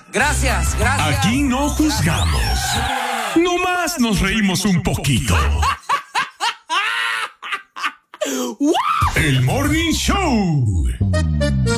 Gracias. Aquí no juzgamos. Nomás nos reímos un poquito. El Morning Show.